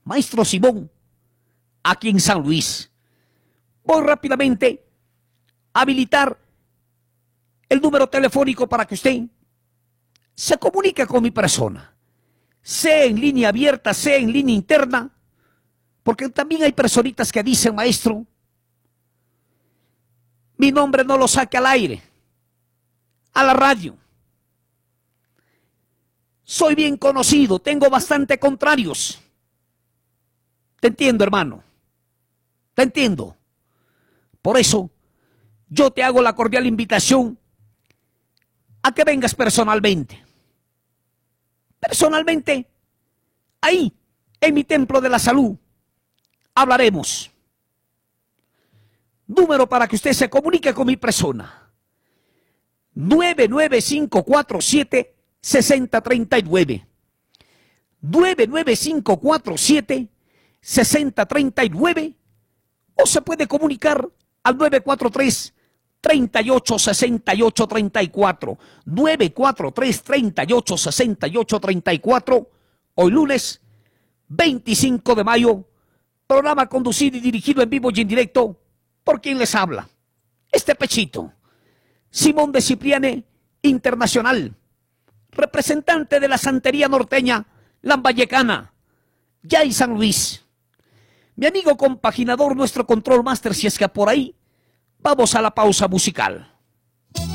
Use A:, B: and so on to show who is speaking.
A: Maestro Simón, aquí en San Luis. Voy rápidamente a habilitar el número telefónico para que usted se comunique con mi persona, sea en línea abierta, sea en línea interna, porque también hay personitas que dicen, maestro, mi nombre no lo saque al aire, a la radio. Soy bien conocido, tengo bastante contrarios. Te entiendo, hermano. Te entiendo. Por eso, yo te hago la cordial invitación a que vengas personalmente. Personalmente, ahí, en mi templo de la salud, hablaremos. Número para que usted se comunique con mi persona. 99547-6039. 99547-6039. O se puede comunicar al 943-386834. 943-386834. Hoy lunes 25 de mayo. Programa conducido y dirigido en vivo y en directo por quien les habla. Este pechito. Simón de Cipriane Internacional. Representante de la santería norteña lambayecana. Ya en San Luis. Mi amigo compaginador, nuestro control master, si es que por ahí vamos a la pausa musical.